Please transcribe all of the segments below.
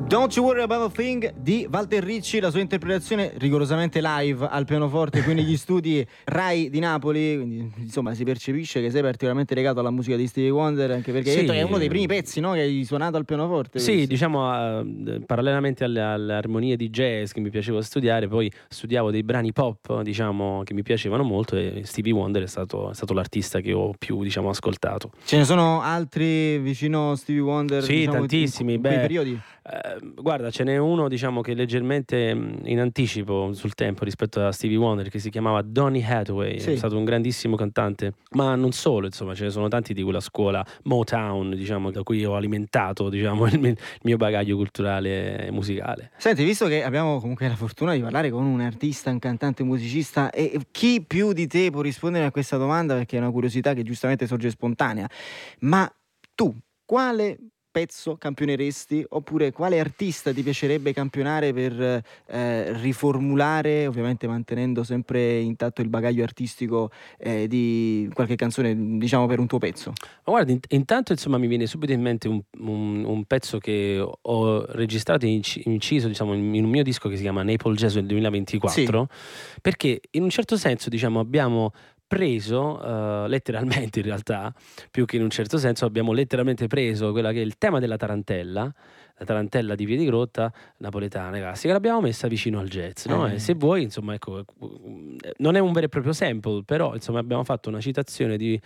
Don't You Worry About a Thing di Walter Ricci, la sua interpretazione rigorosamente live al pianoforte qui negli studi Rai di Napoli, quindi insomma si percepisce che sei particolarmente legato alla musica di Stevie Wonder, anche perché hai detto che è uno dei primi pezzi, no, che hai suonato al pianoforte. Sì, questo. Diciamo parallelamente alle armonie di jazz che mi piaceva studiare, poi studiavo dei brani pop, diciamo, che mi piacevano molto, e Stevie Wonder è stato l'artista che ho più, diciamo, ascoltato. Ce ne sono altri vicino a Stevie Wonder? Sì, diciamo, tantissimi. In quei periodi? Guarda, ce n'è uno, diciamo, che leggermente in anticipo sul tempo rispetto a Stevie Wonder, che si chiamava Donny Hathaway. Sì. È stato un grandissimo cantante, ma non solo, insomma, ce ne sono tanti di quella scuola Motown, diciamo, da cui ho alimentato, diciamo, il mio bagaglio culturale e musicale. Senti, visto che abbiamo comunque la fortuna di parlare con un artista, un cantante, un musicista, e chi più di te può rispondere a questa domanda, perché è una curiosità che giustamente sorge spontanea, ma tu quale pezzo campioneresti, oppure quale artista ti piacerebbe campionare per riformulare, ovviamente mantenendo sempre intatto il bagaglio artistico di qualche canzone, diciamo, per un tuo pezzo? Ma guarda, intanto insomma mi viene subito in mente un pezzo che ho registrato e inciso, diciamo, in un mio disco che si chiama Naples Jazz del 2024, sì. Perché in un certo senso, diciamo, abbiamo preso, letteralmente in realtà, più che in un certo senso, abbiamo letteralmente preso quella che è il tema della tarantella, la tarantella di Piedigrotta napoletana classica, l'abbiamo messa vicino al jazz, no? E se vuoi, insomma, ecco, non è un vero e proprio sample, però insomma abbiamo fatto una citazione di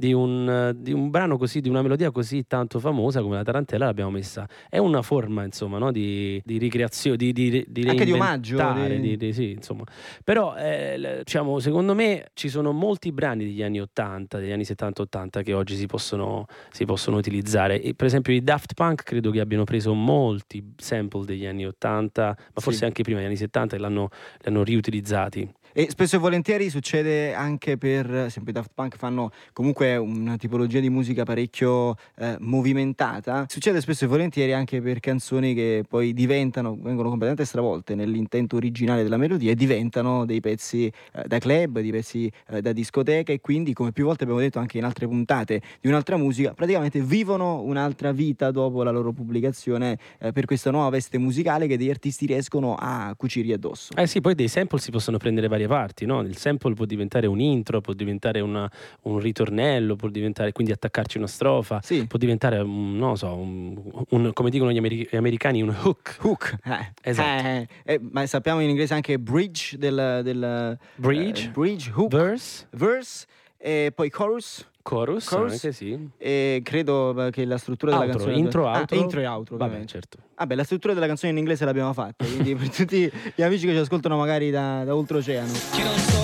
un brano così, di una melodia così tanto famosa come la tarantella, l'abbiamo messa. È una forma, insomma, no? di ricreazione, di anche di omaggio, sì, insomma. Però diciamo, secondo me ci sono molti brani degli anni 80, degli anni 70-80 che oggi si possono utilizzare. E, per esempio, i Daft Punk credo che abbiano preso molti sample degli anni 80, ma forse anche prima degli anni 70, e l'hanno riutilizzati. E spesso e volentieri succede anche per, sempre i Daft Punk fanno comunque una tipologia di musica parecchio movimentata, succede spesso e volentieri anche per canzoni che poi vengono completamente stravolte nell'intento originale della melodia e diventano dei pezzi da club, dei pezzi da discoteca, e quindi, come più volte abbiamo detto anche in altre puntate di un'altra musica, praticamente vivono un'altra vita dopo la loro pubblicazione per questa nuova veste musicale che degli artisti riescono a cucirgli addosso. Sì, poi dei sample si possono prendere varie parti, no? Il sample può diventare un intro, può diventare un ritornello, può diventare, quindi attaccarci una strofa, sì. Può diventare non so, come dicono gli americani, un hook. Esatto. Ma sappiamo in inglese anche bridge del bridge, hook, verse, e poi chorus, anche sì. E credo che la struttura della canzone intro e outro, vabbè, certo. Vabbè, la struttura della canzone in inglese l'abbiamo fatta, quindi per tutti gli amici che ci ascoltano magari da oltreoceano.